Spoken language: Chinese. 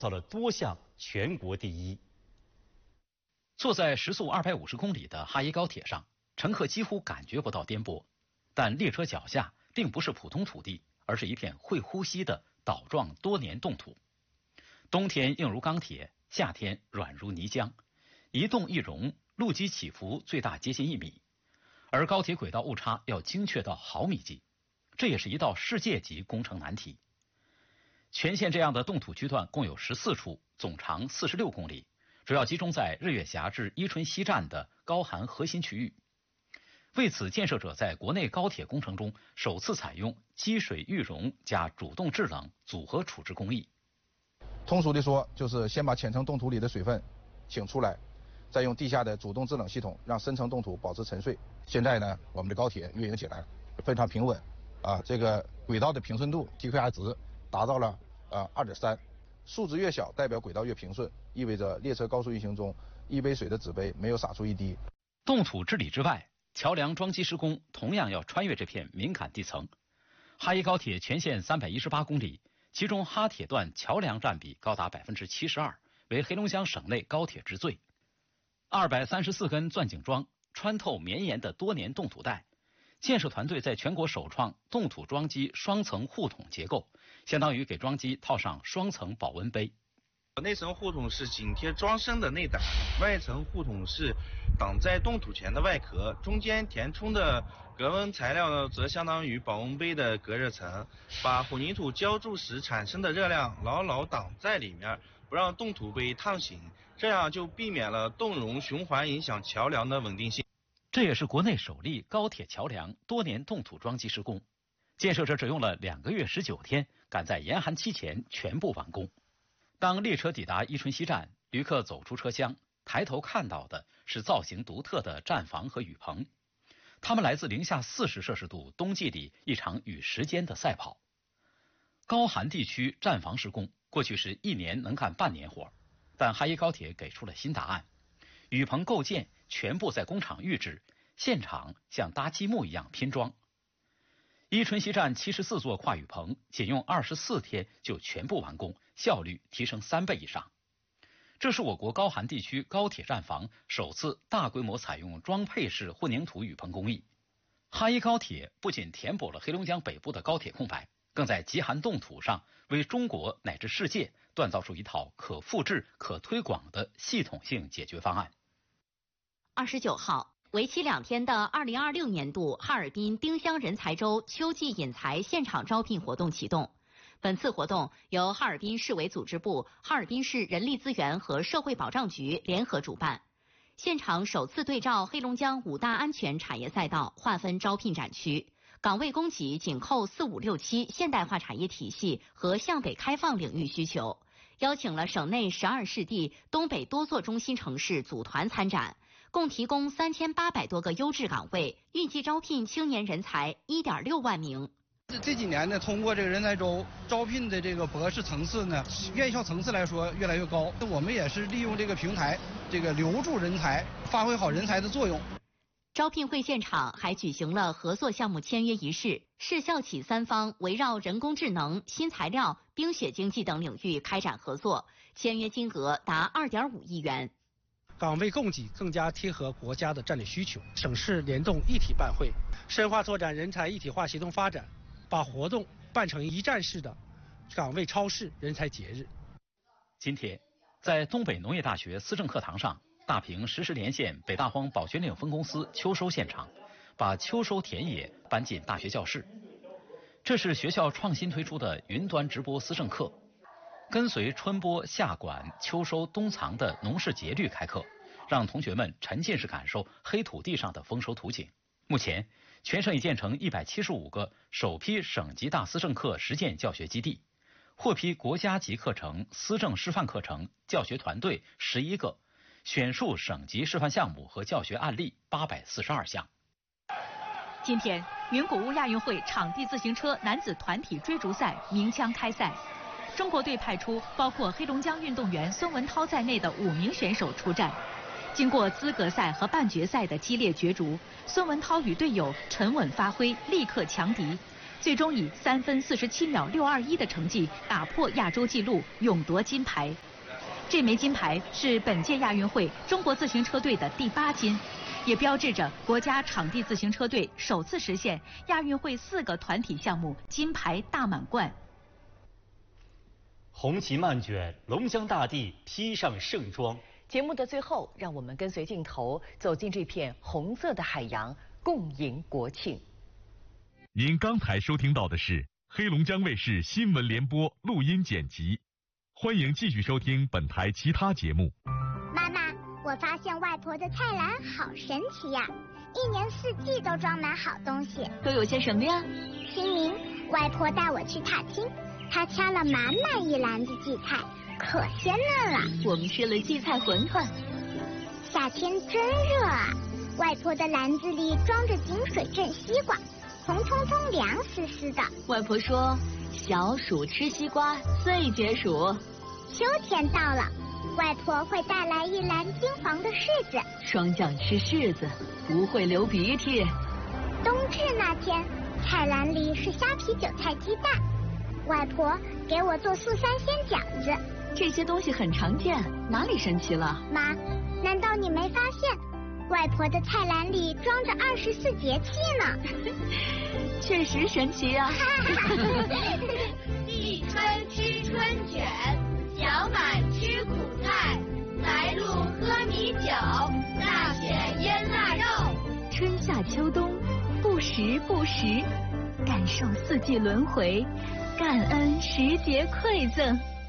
到了多项全国第一。 坐在时速250公里的哈伊高铁上，乘客几乎感觉不到颠簸，但列车脚下并不是普通土地，而是一片会呼吸的岛状多年冻土。冬天硬如钢铁，夏天软如泥浆，一动一容，路基起伏最大接近1米，而高铁轨道误差要精确到毫米级，这也是一道世界级工程难题。全线这样的冻土区段共有14处，总长46公里，主要集中在日月峡至伊春西站的高寒核心区域。为此，建设者在国内高铁工程中首次采用积水预溶加主动制冷组合处置工艺。 通俗地说，就是先把浅层冻土里的水分请出来，再用地下的主动制冷系统让深层冻土保持沉睡。现在呢，我们的高铁运营起来非常平稳，这个轨道的平顺度 TQR 值达到了2.3，数值越小代表轨道越平顺，意味着列车高速运行中一杯水的纸杯没有洒出一滴。 冻土治理之外，桥梁装机施工同样要穿越这片敏感地层。哈伊高铁全线318公里，其中哈铁段桥梁占比高达72%，为黑龙江省内高铁之最。234根钻井桩穿透绵延的多年冻土带，建设团队在全国首创冻土桩机双层护筒结构，相当于给桩机套上双层保温杯。 内层护筒是紧贴桩身的内胆，外层护筒是挡在冻土前的外壳，中间填充的隔温材料呢，则相当于保温杯的隔热层，把混凝土浇筑时产生的热量牢牢挡在里面，不让冻土被烫醒，这样就避免了冻融循环影响桥梁的稳定性。 这也是国内首例高铁桥梁多年冻土桩机施工，建设者只用了2个月19天，赶在严寒期前全部完工。当列车抵达伊春西站，旅客走出车厢，抬头看到的是造型独特的站房和雨棚，它们来自零下40摄氏度冬季里一场与时间的赛跑。高寒地区站房施工过去是1年能干半年活，但哈伊高铁给出了新答案，雨棚构建全部在工厂预制，现场像搭积木一样拼装。伊春西站74座跨雨棚仅用24天就全部完工，效率提升3倍以上。这是我国高寒地区高铁站房首次大规模采用装配式混凝土雨棚工艺。哈伊高铁不仅填补了黑龙江北部的高铁空白，更在极寒冻土上为中国乃至世界锻造出一套可复制、可推广的系统性解决方案。 29号，为期2天的2026年度哈尔滨丁香人才周秋季引才现场招聘活动启动。本次活动由哈尔滨市委组织部、哈尔滨市人力资源和社会保障局联合主办。现场首次对照黑龙江5大安全产业赛道划分招聘展区，岗位供给紧扣4、5、6、7现代化产业体系和向北开放领域需求，邀请了省内12市地、东北多座中心城市组团参展，共提供3800多个优质岗位，预计招聘青年人才1.6万名。 这几年呢，通过这个人才周招聘的这个博士层次呢，院校层次来说越来越高。我们也是利用这个平台，这个留住人才，发挥好人才的作用。 招聘会现场还举行了合作项目签约仪式，市校企3方围绕人工智能、新材料、冰雪经济等领域开展合作，签约金额达2.5亿元。 岗位供给更加贴合国家的战略需求，省市联动一体办会，深化拓展人才一体化协同发展，把活动办成一站式的岗位超市人才节日。 今天，在东北农业大学思政课堂上，大坪实时连线北大荒宝泉岭分公司秋收现场，把秋收田野搬进大学教室。这是学校创新推出的云端直播思政课，跟随春播、夏管、秋收、冬藏的农事节律开课，让同学们沉浸式感受黑土地上的丰收图景。目前，全省已建成175个首批省级大思政课实践教学基地，获批国家级课程、思政示范课程、教学团队11个，选述省级示范项目和教学案例842项。 今天，云谷物亚运会场地自行车男子团体追逐赛鸣枪开赛，中国队派出包括黑龙江运动员孙文涛在内的5名选手出战。经过资格赛和半决赛的激烈角逐，孙文涛与队友沉稳发挥，力克强敌。 最终以3分47秒621的成绩打破亚洲纪录，勇夺金牌。这枚金牌是本届亚运会中国自行车队的第8金，也标志着国家场地自行车队首次实现亚运会4个团体项目金牌大满贯。 红旗漫卷，龙江大地披上盛装。 节目的最后，让我们跟随镜头走进这片红色的海洋，共迎国庆。 您刚才收听到的是黑龙江卫视新闻联播录音剪辑，欢迎继续收听本台其他节目。 妈妈，我发现外婆的菜篮好神奇呀，一年四季都装满好东西。 都有些什么呀？ 清明，外婆带我去踏青，她掐了满满一篮子荠菜，可鲜嫩了。 我们吃了荠菜馄饨。 夏天真热啊，外婆的篮子里装着井水镇西瓜，红彤彤凉丝丝的。 外婆说，小暑吃西瓜最解暑。 秋天到了，外婆会带来一篮金黄的柿子。 霜降吃柿子不会流鼻涕。 冬至那天，菜篮里是虾皮韭菜鸡蛋，外婆给我做素三鲜饺子。 这些东西很常见，哪里神奇了？ 妈，难道你没发现外婆的菜篮里装着24节气呢？ 确实神奇啊！ 立春吃春卷，小满吃苦菜，来路喝米酒，大雪腌腊肉。 春夏秋冬，不时不时，感受四季轮回，感恩时节馈赠。